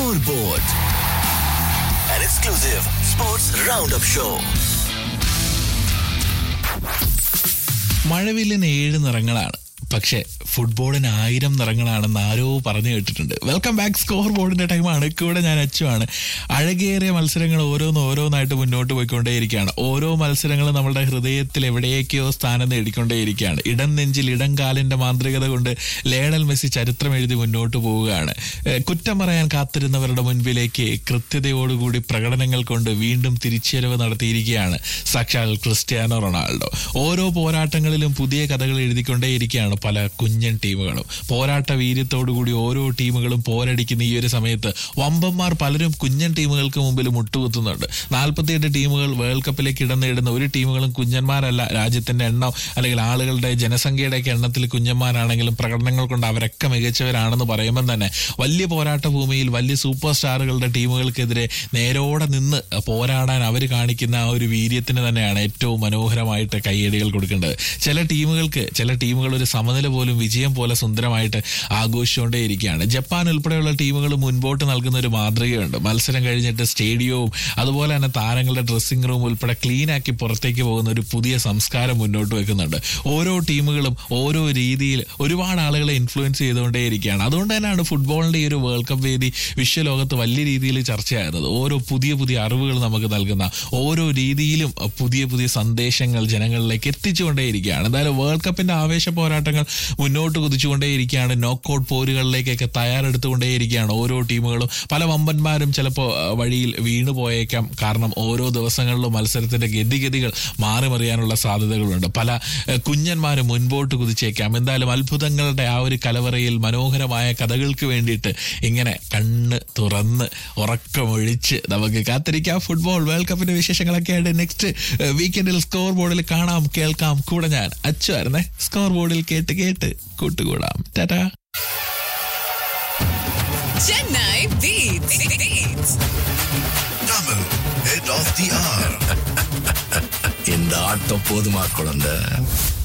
Scoreboard, an exclusive sports roundup show. മഴവില്ലിന് 7 നിറങ്ങളാണ്, പക്ഷെ ഫുട്ബോളിന് 1000 നിറങ്ങളാണെന്ന് ആരോ പറഞ്ഞു കേട്ടിട്ടുണ്ട്. Welcome back. സ്കോർ ബോർഡിന്റെ ടൈമാണ്. കൂടെ ഞാൻ അച്ചുവാണ്. അഴകേറിയ മത്സരങ്ങൾ ഓരോന്നായിട്ട് മുന്നോട്ട് പോയിക്കൊണ്ടേയിരിക്കുകയാണ്. ഓരോ മത്സരങ്ങളും നമ്മുടെ ഹൃദയത്തിൽ എവിടേക്കോ സ്ഥാനം നേടിക്കൊണ്ടേയിരിക്കുകയാണ്. ഇടം നെഞ്ചിൽ ഇടം കാലിന്റെ മാന്ത്രികത കൊണ്ട് ലയണൽ മെസ്സി ചരിത്രം എഴുതി മുന്നോട്ട് പോവുകയാണ്. കുറ്റം പറയാൻ കാത്തിരുന്നവരുടെ മുൻപിലേക്ക് കൃത്യതയോടുകൂടി പ്രകടനങ്ങൾ കൊണ്ട് വീണ്ടും തിരിച്ചുവരവ് നടത്തിയിരിക്കുകയാണ് സാക്ഷാൽ ക്രിസ്ത്യാനോ റൊണാൾഡോ. ഓരോ പോരാട്ടങ്ങളിലും പുതിയ കഥകൾ എഴുതിക്കൊണ്ടേയിരിക്കുകയാണ് പല കുഞ്ഞൻ ടീമുകളും. പോരാട്ട വീര്യത്തോടുകൂടി ഓരോ ടീമുകളും പോരടിക്കുന്ന ഈ ഒരു സമയത്ത് വമ്പന്മാർ പലരും കുഞ്ഞൻ ടീമുകൾക്ക് മുമ്പിൽ മുട്ടുകുത്തുന്നുണ്ട്. 48 ടീമുകൾ വേൾഡ് കപ്പിലേക്ക് ഇടം നേടുന്ന ഒരു ടീമുകളും കുഞ്ഞന്മാരല്ല. രാജ്യത്തിന്റെ എണ്ണം അല്ലെങ്കിൽ ആളുകളുടെ ജനസംഖ്യയുടെയൊക്കെ എണ്ണത്തിൽ കുഞ്ഞന്മാരാണെങ്കിലും പ്രകടനങ്ങൾ കൊണ്ട് അവരൊക്കെ മികച്ചവരാണെന്ന് പറയുമ്പോൾ തന്നെ വലിയ പോരാട്ട ഭൂമിയിൽ വലിയ സൂപ്പർ സ്റ്റാറുകളുടെ ടീമുകൾക്കെതിരെ നേരോടെ നിന്ന് പോരാടാൻ അവർ കാണിക്കുന്ന ആ ഒരു വീര്യത്തിന് തന്നെയാണ് ഏറ്റവും മനോഹരമായിട്ട് കയ്യടികൾ കൊടുക്കേണ്ടത്. ചില ടീമുകൾ ഒരു സമനില പോലും വിജയം പോലെ സുന്ദരമായിട്ട് ആഘോഷിച്ചുകൊണ്ടേയിരിക്കുകയാണ്. ജപ്പാൻ ഉൾപ്പെടെയുള്ള ടീമുകൾ മുൻപോട്ട് നൽകുന്ന ഒരു മാതൃകയുണ്ട്. മത്സരം കഴിഞ്ഞിട്ട് സ്റ്റേഡിയവും അതുപോലെ തന്നെ താരങ്ങളുടെ ഡ്രസ്സിംഗ് റൂം ഉൾപ്പെടെ ക്ലീൻ ആക്കി പുറത്തേക്ക് പോകുന്ന ഒരു പുതിയ സംസ്കാരം മുന്നോട്ട് വെക്കുന്നുണ്ട്. ഓരോ ടീമുകളും ഓരോ രീതിയിൽ ഒരുപാട് ആളുകളെ ഇൻഫ്ലുവൻസ് ചെയ്തുകൊണ്ടേയിരിക്കുകയാണ്. അതുകൊണ്ട് തന്നെയാണ് ഫുട്ബോളിന്റെ ഈ ഒരു വേൾഡ് കപ്പ് വേദി വിശ്വലോകത്ത് വലിയ രീതിയിൽ ചർച്ചയാകുന്നത്. ഓരോ പുതിയ അറിവുകൾ നമുക്ക് നൽകുന്ന ഓരോ രീതിയിലും പുതിയ സന്ദേശങ്ങൾ ജനങ്ങളിലേക്ക് എത്തിച്ചുകൊണ്ടേയിരിക്കുകയാണ്. എന്തായാലും വേൾഡ് കപ്പിന്റെ ആവേശ പോരാട്ടങ്ങൾ മുന്നോട്ട് കുതിച്ചുകൊണ്ടേയിരിക്കുകയാണ്. നോക്കൌട്ട് പോരുകളിലേക്കൊക്കെ തയ്യാറെടുത്തുകൊണ്ടേയിരിക്കുകയാണ് ഓരോ ടീമുകളും. പല വമ്പന്മാരും ചിലപ്പോൾ വഴിയിൽ വീണു പോയേക്കാം. കാരണം ഓരോ ദിവസങ്ങളിലും മത്സരത്തിന്റെ ഗതികൾ മാറിമറിയാനുള്ള സാധ്യതകളുണ്ട്. പല കുഞ്ഞന്മാരും മുൻപോട്ട് കുതിച്ചേക്കാം. എന്തായാലും അത്ഭുതങ്ങളുടെ ആ ഒരു കലവറയിൽ മനോഹരമായ കഥകൾക്ക് വേണ്ടിയിട്ട് ഇങ്ങനെ കണ്ണ് തുറന്ന് ഉറക്കമൊഴിച്ച് നമുക്ക് കാത്തിരിക്കാം. ഫുട്ബോൾ വേൾഡ് കപ്പിന്റെ വിശേഷങ്ങളൊക്കെ ആയിട്ട് നെക്സ്റ്റ് വീക്കെൻഡിൽ സ്കോർ ബോർഡിൽ കാണാം, കേൾക്കാം. കൂടെ ഞാൻ അച്ചുവായിരുന്നേ. സ്കോർ ബോർഡിൽ കേട്ട് കൂട്ടുകൂടാം. Tata. Chennai Beats. Double head of the hour. இந்த ஆட்டம் போதுமா குழந்தை?